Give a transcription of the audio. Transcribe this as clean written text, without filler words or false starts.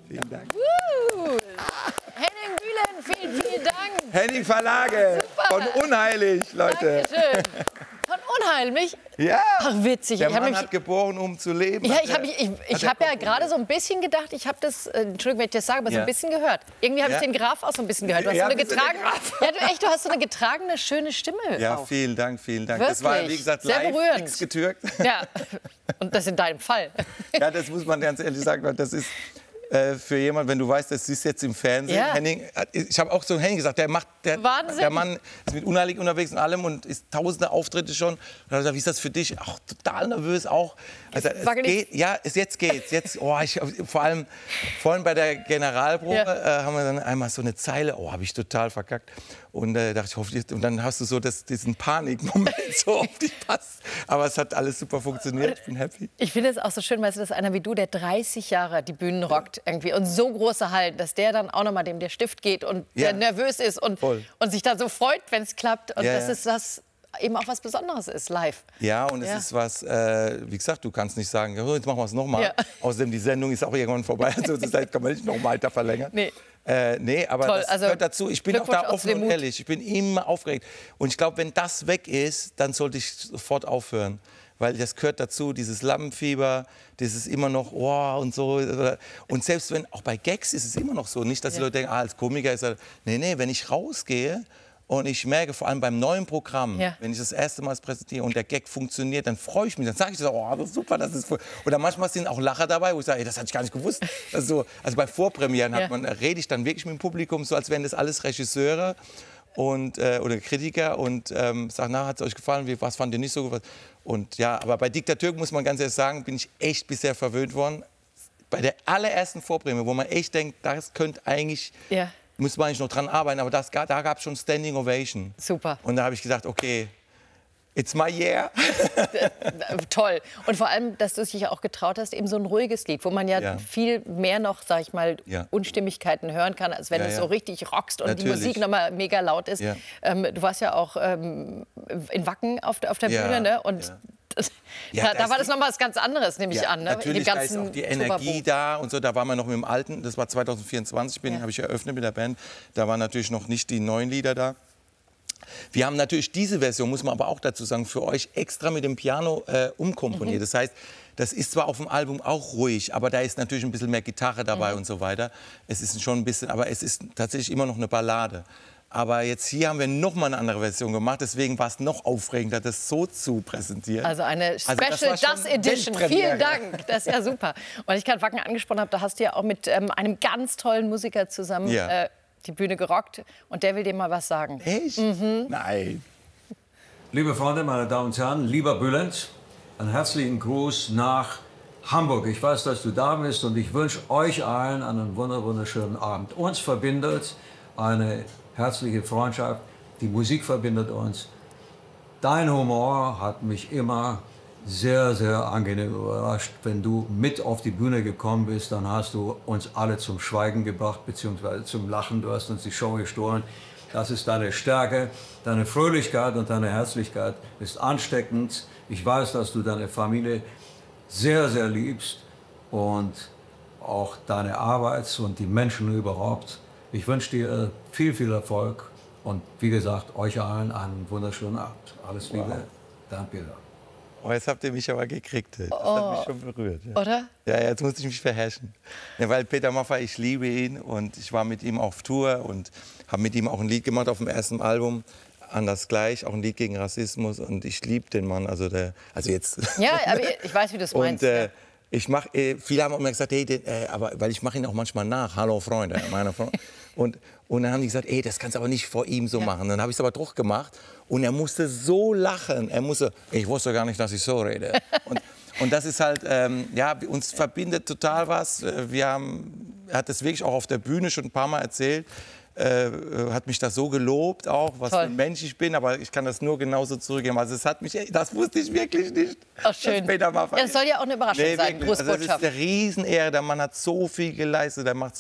Vielen Dank. Henning Bühlen, vielen, vielen Dank. Henning Verlage Super. von Unheilig, Leute. Dankeschön. Von Unheimlich? Ja. Ach, witzig. Der Mann hat geboren, um zu leben. Ja, ich habe ja gerade so ein bisschen gedacht, ich habe das, Entschuldigung, wenn ich das sage, aber so ein bisschen gehört. Irgendwie habe ich den Graf auch so ein bisschen gehört. Du hast so eine du hast so eine getragene, schöne Stimme. Ja, auch. vielen Dank, vielen Dank. Wirklich? Das war, wie gesagt, sehr live, berührend. nichts getürkt. Ja, und das in deinem Fall. Ja, das muss man ganz ehrlich sagen, das ist für jemanden, wenn du weißt, das ist jetzt im Fernsehen. Ja. Henning, ich habe auch so Henning gesagt, der Mann ist mit Unheilig unterwegs in allem und ist tausende Auftritte schon. Und dann habe ich gesagt, wie ist das für dich? Auch total nervös auch. Also, jetzt geht's. Vor allem vorhin bei der Generalprobe haben wir dann einmal so eine Zeile, habe ich total verkackt. Und dachte ich, hoffentlich, und dann hast du so diesen Panikmoment so auf dich passt. Aber es hat alles super funktioniert, ich bin happy. Ich finde es auch so schön, weißt du, dass einer wie du, der 30 Jahre die Bühnen rockt irgendwie und so große Hallen, dass der dann auch noch mal dem der Stift geht und der nervös ist und sich da so freut, wenn es klappt. Und das ist das eben auch was Besonderes ist, live. Ja, und es ist was, wie gesagt, du kannst nicht sagen, jetzt machen wir es nochmal. Ja. Außerdem, die Sendung ist auch irgendwann vorbei, also das heißt, kann man nicht noch weiter verlängern. Nee, aber toll, das gehört dazu. Ich bin auch da offen und ehrlich. Ich bin immer aufgeregt. Und ich glaube, wenn das weg ist, dann sollte ich sofort aufhören. Weil das gehört dazu, dieses Lampenfieber, dieses immer noch, und so. Und selbst wenn, auch bei Gags ist es immer noch so. Nicht, dass die Leute denken, als Komiker ist er. Nee, wenn ich rausgehe und ich merke, vor allem beim neuen Programm, wenn ich das erste Mal präsentiere und der Gag funktioniert, dann freue ich mich. Dann sage ich so, das ist super, das ist. Oder manchmal sind auch Lacher dabei, wo ich sage, das hatte ich gar nicht gewusst. Also bei Vorpremieren rede ich dann wirklich mit dem Publikum, so als wären das alles Regisseure. Oder Kritiker und sagt, hat es euch gefallen, was fand ihr nicht so gut? Und ja, aber bei Diktatur muss man ganz ehrlich sagen, bin ich echt bisher verwöhnt worden. Bei der allerersten Vorpremiere, wo man echt denkt, das könnte eigentlich, muss man eigentlich noch dran arbeiten, aber da gab es schon Standing Ovation. Super. Und da habe ich gesagt, okay, it's my year. Toll. Und vor allem, dass du dich auch getraut hast, eben so ein ruhiges Lied, wo man viel mehr noch, sag ich mal, Unstimmigkeiten hören kann, als wenn es so richtig rockst und die Musik nochmal mega laut ist. Du warst ja auch in Wacken auf der Bühne, ne? Und da war das nochmal was ganz anderes, nehme ich an. Ne? Natürlich, da ist auch die Energie da und so. Da waren wir noch mit dem Alten, das war 2024, habe ich eröffnet mit der Band. Da waren natürlich noch nicht die neuen Lieder da. Wir haben natürlich diese Version, muss man aber auch dazu sagen, für euch extra mit dem Piano umkomponiert. Das heißt, das ist zwar auf dem Album auch ruhig, aber da ist natürlich ein bisschen mehr Gitarre dabei und so weiter. Es ist schon ein bisschen, aber es ist tatsächlich immer noch eine Ballade. Aber jetzt hier haben wir noch mal eine andere Version gemacht, deswegen war es noch aufregender, das so zu präsentieren. Also eine Special Das Edition. Vielen Dank, das ist ja super. Und ich gerade Wacken angesprochen habe, da hast du ja auch mit einem ganz tollen Musiker zusammen die Bühne gerockt. Und der will dir mal was sagen. Echt? Nein. Liebe Freunde, meine Damen und Herren, lieber Bülent, einen herzlichen Gruß nach Hamburg. Ich weiß, dass du da bist und ich wünsche euch allen einen wunderschönen Abend. Uns verbindet eine herzliche Freundschaft, die Musik verbindet uns. Dein Humor hat mich immer sehr, sehr angenehm überrascht. Wenn du mit auf die Bühne gekommen bist, dann hast du uns alle zum Schweigen gebracht, beziehungsweise zum Lachen. Du hast uns die Show gestohlen. Das ist deine Stärke, deine Fröhlichkeit und deine Herzlichkeit ist ansteckend. Ich weiß, dass du deine Familie sehr, sehr liebst und auch deine Arbeit und die Menschen überhaupt. Ich wünsche dir viel, viel Erfolg und wie gesagt, euch allen einen wunderschönen Abend. Alles Liebe, dein Peter. Jetzt habt ihr mich aber gekriegt. Das hat mich schon berührt. Ja. Oder? Ja, jetzt musste ich mich verherrschen. Ja, weil Peter Maffay, ich liebe ihn und ich war mit ihm auf Tour und habe mit ihm auch ein Lied gemacht auf dem ersten Album. Anders gleich, auch ein Lied gegen Rassismus und ich liebe den Mann. Also jetzt. Ja, aber ich weiß, wie du es meinst. Und viele haben auch immer gesagt, aber weil ich mache ihn auch manchmal nach. Hallo Freunde, meine Freunde. Und dann haben die gesagt, das kannst du aber nicht vor ihm so machen. Dann habe ich es aber doch gemacht und er musste so lachen. Ich wusste gar nicht, dass ich so rede. Und das ist halt, uns verbindet total was. Er hat das wirklich auch auf der Bühne schon ein paar Mal erzählt. Hat mich da so gelobt auch, was für ein Mensch ich bin, aber ich kann das nur genauso zurückgeben. Also das wusste ich wirklich nicht. Ach, schön. Das soll ja auch eine Überraschung sein, Grußbotschaft. Also das ist eine Riesenehre, der Mann hat so viel geleistet, der macht so